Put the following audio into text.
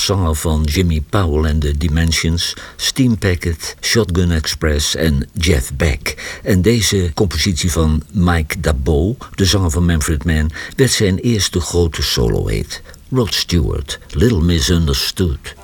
als zanger van Jimmy Powell and the Dimensions, Steam Packet, Shotgun Express en Jeff Beck. En deze compositie van Mike Dabeau, de zanger van Manfred Mann, werd zijn eerste grote solo-hit. Rod Stewart, Little Misunderstood.